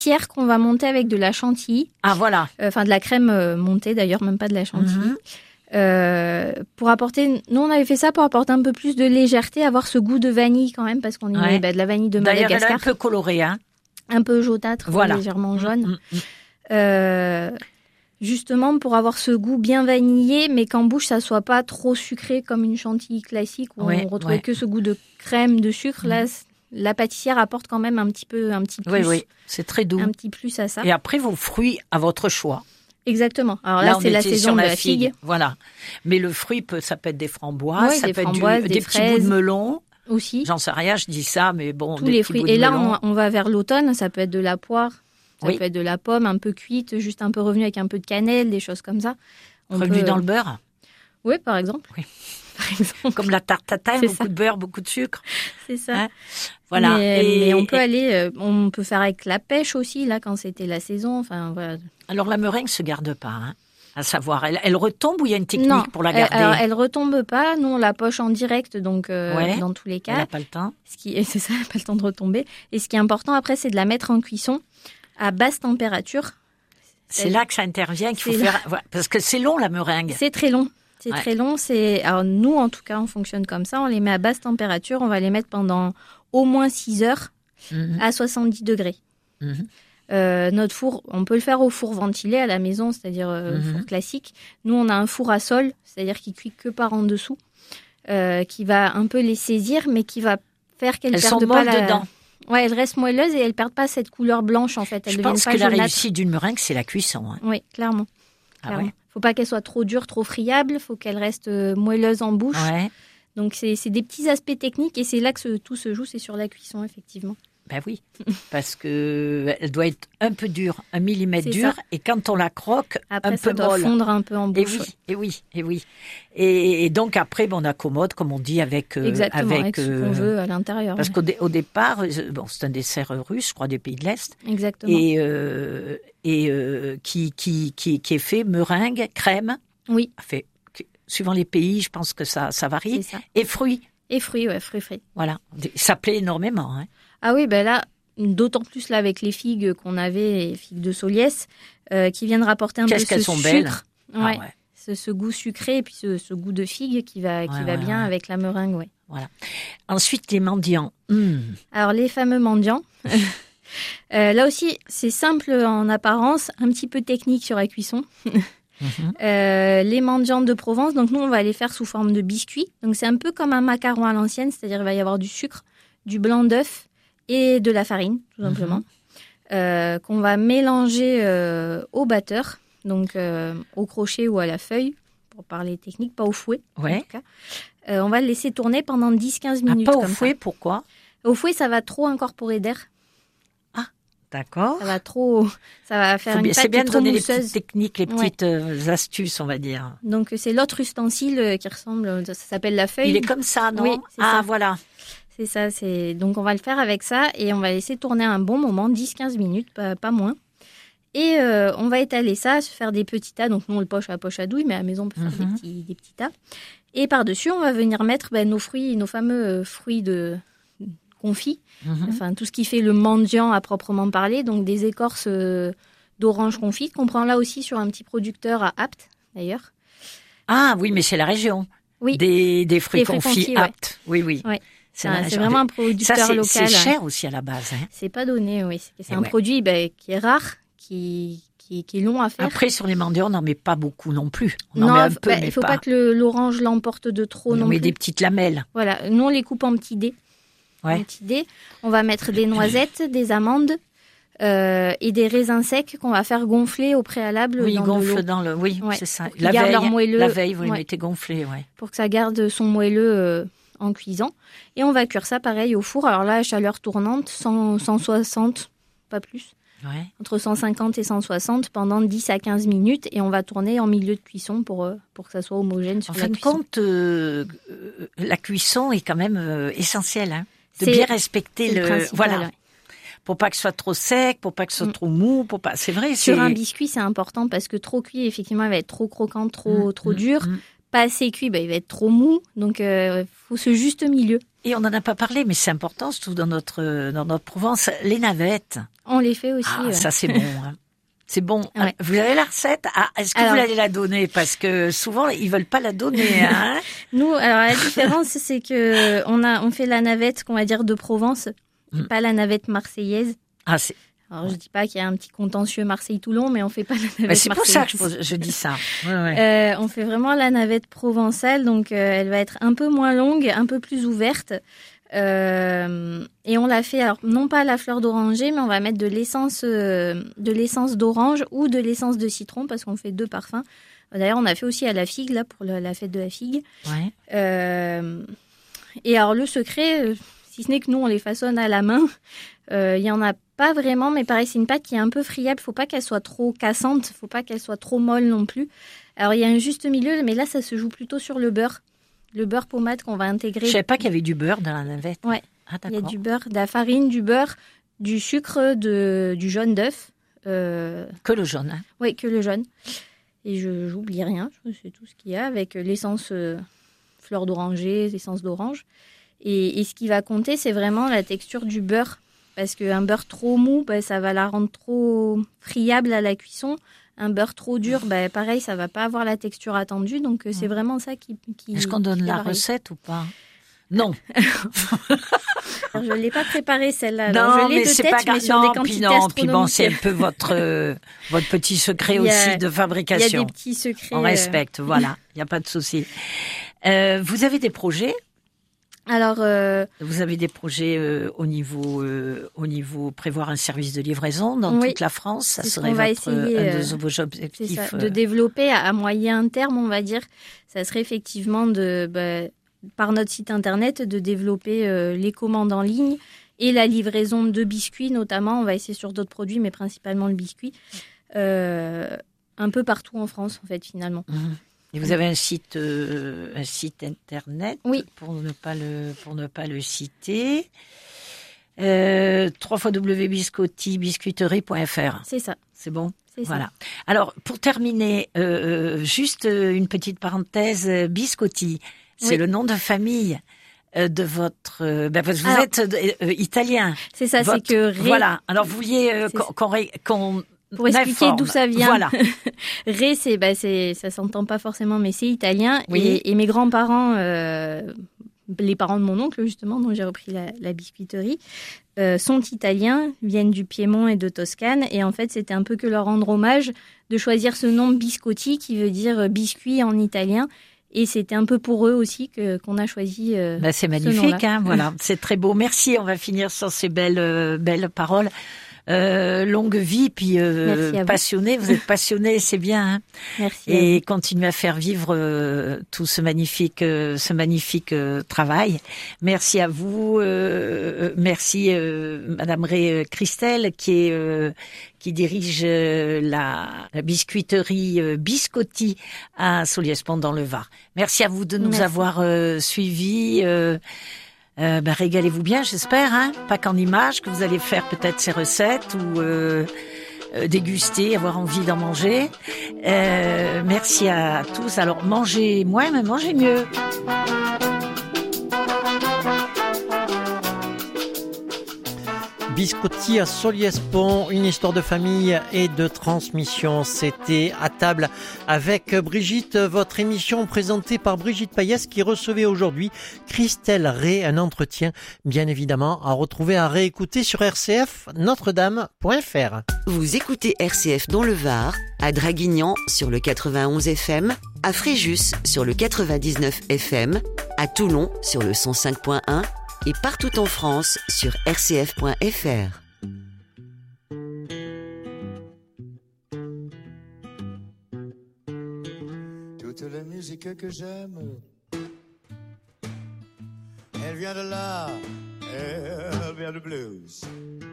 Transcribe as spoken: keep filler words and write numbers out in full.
pâtissière qu'on va monter avec de la chantilly. Ah, voilà. Enfin, euh, de la crème euh, montée d'ailleurs, même pas de la chantilly. Mm-hmm. Euh, pour apporter, nous on avait fait ça pour apporter un peu plus de légèreté, avoir ce goût de vanille quand même, parce qu'on y ouais. met bah, de la vanille de Madagascar. D'ailleurs, elle est un peu colorée, hein. Un peu jaunâtre, voilà. légèrement jaune. Mm, mm, mm. Euh, justement pour avoir ce goût bien vanillé, mais qu'en bouche ça soit pas trop sucré comme une chantilly classique où ouais, on retrouvait ouais. que ce goût de crème, de sucre. Mm. Là, la pâtissière apporte quand même un petit peu, un petit plus. Oui, oui, c'est très doux. Un petit plus à ça. Et après vos fruits à votre choix. Exactement. Alors là, là c'est la saison de la figue. figue. Voilà. Mais le fruit peut, ça peut être des framboises, ouais, ça des peut framboises, être du, des, des fraises, petits bouts de melon. Aussi. J'en sais rien, je dis ça, mais bon. Tous des les petits fruits. bouts Et de là, melon. on, on va vers l'automne. Ça peut être de la poire, ça oui. peut être de la pomme, un peu cuite, juste un peu revenue avec un peu de cannelle, des choses comme ça. Revenu peut... dans le beurre. Oui, par exemple. Oui. Par exemple. Comme la tarte tatin, beaucoup ça. de beurre, beaucoup de sucre. C'est ça. Hein voilà. Mais, et, mais on peut et... aller, on peut faire avec la pêche aussi, là, quand c'était la saison. Enfin, voilà. Alors, la meringue se garde pas, hein. À savoir, elle, elle retombe ou il y a une technique non, pour la garder? Alors, elle retombe pas. Nous, on la poche en direct, donc euh, ouais, dans tous les cas. Elle n'a pas le temps. Ce qui, c'est ça, elle n'a pas le temps de retomber. Et ce qui est important après, c'est de la mettre en cuisson à basse température. C'est, c'est là que ça intervient qu'il faut faire, là. Parce que c'est long la meringue. C'est très long. C'est ouais. très long. C'est alors nous, en tout cas, on fonctionne comme ça. On les met à basse température. On va les mettre pendant au moins six heures mm-hmm. à soixante-dix degrés. Mm-hmm. Euh, notre four, on peut le faire au four ventilé à la maison, c'est-à-dire euh, mm-hmm. four classique. Nous, on a un four à sol, c'est-à-dire qui cuit que par en dessous, euh, qui va un peu les saisir, mais qui va faire qu'elles elles perdent sont pas la. Dedans. Ouais, elles restent moelleuses et elles perdent pas cette couleur blanche en fait. Elles Je pense pas que la jaunâtres. réussite d'une meringue, c'est la cuisson. Hein. Oui, clairement. clairement. Ah ouais. Faut pas qu'elle soit trop dure, trop friable. Faut qu'elle reste euh, moelleuse en bouche. Ouais. Donc c'est, c'est des petits aspects techniques et c'est là que ce, tout se joue, c'est sur la cuisson effectivement. Ben oui, parce que elle doit être un peu dure, un millimètre c'est dure, ça. Et quand on la croque, après, un ça peu doit molle. fondre un peu en bouche. Et oui, et oui, et oui. Et, et donc après, bon, on accommode, comme on dit, avec euh, exactement avec, avec ce euh, qu'on veut à l'intérieur. Parce ouais. qu'au dé, au départ, bon, c'est un dessert russe, je crois, des pays de l'Est. Exactement. Et euh, et euh, qui qui qui qui est fait meringue, crème. Oui. Fait suivant les pays, je pense que ça ça varie. C'est ça. Et fruits. Et fruits, ouais, fruits fruits. Voilà, ça plaît énormément. Hein. Ah oui, ben là. D'autant plus là avec les figues qu'on avait, les figues de Soliès, euh, qui viennent rapporter un Qu'est-ce peu qu'elles ce sont sucre, belles. ouais, Ah ouais. ce, ce goût sucré et puis ce, ce goût de figue qui va qui ouais, va ouais, bien ouais. avec la meringue, ouais. Voilà. Ensuite les mendiants. Mmh. Alors les fameux mendiants. euh, là aussi c'est simple en apparence, un petit peu technique sur la cuisson. Mmh. Euh, les mendiants de Provence, donc nous on va les faire sous forme de biscuits. Donc c'est un peu comme un macaron à l'ancienne, c'est-à-dire il va y avoir du sucre, du blanc d'œuf et de la farine, tout simplement, mmh. euh, qu'on va mélanger euh, au batteur, donc euh, au crochet ou à la feuille, pour parler technique, pas au fouet, ouais. en tout cas. Euh, on va le laisser tourner pendant dix à quinze minutes. Ah, pas au comme fouet, ça. Pourquoi? Au fouet, ça va trop incorporer d'air. Ah, d'accord. Ça va trop, ça va faire Faut une bien, pâte c'est bien de donner mousseuse. les petites techniques, les petites ouais. euh, astuces, on va dire. Donc c'est l'autre ustensile qui ressemble, ça s'appelle la feuille. Il est comme ça, non? Oui, c'est ah, ça. voilà. C'est ça, c'est donc on va le faire avec ça et on va laisser tourner un bon moment, dix à quinze minutes, pas, pas moins. Et euh, on va étaler ça, se faire des petits tas. Donc nous on le poche à poche à douille, mais à la maison on peut faire mm-hmm. des, petits, des petits tas. Et par-dessus on va venir mettre ben, nos fruits, nos fameux euh, fruits de confits, mm-hmm. enfin tout ce qui fait le mendiant à proprement parler, donc des écorces euh, d'orange confite qu'on prend là aussi sur un petit producteur à Apt d'ailleurs. Ah oui, mais c'est la région. Oui. Des, des fruits, des fruits confits, confits Apt. Ouais. Oui, oui. Ouais. C'est, c'est, c'est vraiment un producteur ça, c'est, local. C'est cher aussi à la base. Hein. C'est pas donné, oui. C'est, c'est un ouais. produit ben, qui est rare, qui, qui, qui est long à faire. Après, sur les mendiants, on n'en met pas beaucoup non plus. On non, en met un peu, ben, mais il faut pas, pas que le, l'orange l'emporte de trop on non met plus. des petites lamelles. Voilà, nous on les coupe en petits dés. Ouais. En petits dés. On va mettre des noisettes, des amandes euh, et des raisins secs qu'on va faire gonfler au préalable oui, dans gonfle de l'eau. dans le, oui, ouais. c'est ça. Pour la veille, leur moelleux. La veille, vous les ouais. mettez gonflés, ouais. Pour que ça garde son moelleux euh, en cuisant. Et on va cuire ça pareil au four. Alors là, à chaleur tournante, cent, cent soixante, pas plus. Ouais. Entre cent cinquante et cent soixante pendant dix à quinze minutes. Et on va tourner en milieu de cuisson pour, euh, pour que ça soit homogène sur en la fin cuisson. En fin de compte, euh, euh, la cuisson est quand même euh, essentielle. Hein, de c'est, bien respecter c'est le... le principal, voilà. Ouais. Pour pas que ce soit trop sec, pour pas que ce soit mm. trop mou, pour pas... C'est vrai, Sur c'est... un biscuit, c'est important parce que trop cuit, effectivement, il va être trop croquant, trop, mmh, trop mmh, dur. Mmh. Pas assez cuit, bah, il va être trop mou. Donc, il euh, faut ce juste milieu. Et on n'en a pas parlé, mais c'est important, surtout dans notre dans notre Provence, les navettes. On les fait aussi. Ah, ouais. ça c'est bon. Hein. C'est bon. Ouais. Vous avez la recette? Ah, est-ce que alors, vous allez la donner? Parce que souvent ils veulent pas la donner. Hein. Nous, alors la différence, c'est que on a on fait la navette qu'on va dire de Provence, Mm. pas la navette marseillaise. Ah, c'est. Alors je dis pas qu'il y a un petit contentieux Marseille-Toulon, mais on fait pas la navette Bah, c'est pour ça que je, marseillaise. pose- je dis ça. Ouais, ouais. Euh, on fait vraiment la navette provençale, donc euh, elle va être un peu moins longue, un peu plus ouverte. Euh, et on la fait, alors non pas à la fleur d'oranger, mais on va mettre de l'essence, euh, de l'essence d'orange ou de l'essence de citron, parce qu'on fait deux parfums. D'ailleurs, on a fait aussi à la figue, là, pour le- la fête de la figue. Ouais. Euh, et alors, le secret, euh, si ce n'est que nous, on les façonne à la main, euh, il y en a pas vraiment, mais pareil, c'est une pâte qui est un peu friable. Faut pas qu'elle soit trop cassante, faut pas qu'elle soit trop molle non plus. Alors, il y a un juste milieu, mais là, ça se joue plutôt sur le beurre. Le beurre pommade qu'on va intégrer. Je savais pas qu'il y avait du beurre dans la navette. Ouais. Ah, Il y a d'accord. du beurre, de la farine, du beurre, du sucre, de, du jaune d'œuf. Euh, Que le jaune. Hein. oui, que le jaune. Et je j'oublie rien, je crois que c'est tout ce qu'il y a, avec l'essence euh, fleur d'oranger, l'essence d'orange. Et, et ce qui va compter, c'est vraiment la texture du beurre. Parce qu'un beurre trop mou, bah, ça va la rendre trop friable à la cuisson. Un beurre trop dur, bah, pareil, ça va pas avoir la texture attendue. Donc euh, c'est vraiment ça qui... qui Est-ce qu'on donne qui la varie. recette ou pas? Non. Alors, je ne l'ai pas préparée celle-là. Non, Alors, je l'ai mais de c'est tête, pas grave. mais sur Non, des puis quantités non, puis bon, c'est un astronomiques. peu votre euh, votre petit secret Il y a- aussi de Il y a fabrication. des petits secrets. On euh. respecte, voilà. Il n'y a pas de souci. Euh, vous avez des projets? Alors, euh, Vous avez des projets euh, au niveau euh, au niveau prévoir un service de livraison dans Oui. toute la France. Ça C'est ce serait qu'on va votre essayer, un euh, de vos c'est objectifs. ça, euh, de développer à, à moyen terme, on va dire. Ça serait effectivement de, bah, par notre site internet, de développer euh, les commandes en ligne et la livraison de biscuits, notamment. On va essayer sur d'autres produits, mais principalement le biscuit, euh, un peu partout en France, en fait, finalement. Mhm. Et vous avez un site, euh, un site internet, Oui. pour ne pas le, pour ne pas le citer. Euh, w w w point biscotti biscuiterie point f r. C'est ça. C'est bon? C'est Voilà. ça. Alors, pour terminer, euh, juste une petite parenthèse, euh, Biscotti, c'est Oui. le nom de famille euh, de votre... euh, ben, parce que vous Alors- êtes euh, euh, italien. C'est ça, Votre- c'est que Ré, Voilà. Alors, vous vouliez euh, C'est qu'on ça. qu'on ré- qu'on pour expliquer informe. d'où ça vient. Voilà. Ré, c'est, bah, c'est, ça s'entend pas forcément, mais c'est italien. Oui. Et, et mes grands-parents, euh, les parents de mon oncle, justement, dont j'ai repris la, la biscuiterie, euh, sont italiens, viennent du Piémont et de Toscane. Et en fait, c'était un peu que leur rendre hommage de choisir ce nom Biscotti, qui veut dire biscuit en italien. Et c'était un peu pour eux aussi que, qu'on a choisi euh, Ben, c'est ce magnifique, nom-là. hein, voilà. C'est très beau. Merci. On va finir sur ces belles, euh, belles paroles. Euh, longue vie, puis euh, Merci à vous. passionné. Vous êtes passionné, c'est bien. Hein. Merci. à Et vous. continuer à faire vivre euh, tout ce magnifique, euh, ce magnifique euh, travail. Merci à vous. Euh, merci, euh, Madame Ré Christelle, qui est euh, qui dirige euh, la, la biscuiterie euh, Biscotti à Soliespont dans le Var. Merci à vous de nous Merci. avoir euh, suivis. Euh, Euh, ben, régalez-vous bien, j'espère, hein. Pas qu'en images, que vous allez faire peut-être ces recettes ou euh, euh, déguster, avoir envie d'en manger. Euh, merci à tous. Alors, mangez moins, mais mangez mieux. Biscotti à Soliespont, une histoire de famille et de transmission. C'était à table avec Brigitte, votre émission présentée par Brigitte Payès qui recevait aujourd'hui Christelle Ré, un entretien bien évidemment à retrouver, à réécouter sur r c f notre-dame point f r. Vous écoutez R C F dans le Var, à Draguignan sur le quatre-vingt-onze F M, à Fréjus sur le quatre-vingt-dix-neuf F M, à Toulon sur le cent cinq point un et partout en France sur r c f point f r. Toute la musique que j'aime, elle vient de là, elle vient de blues.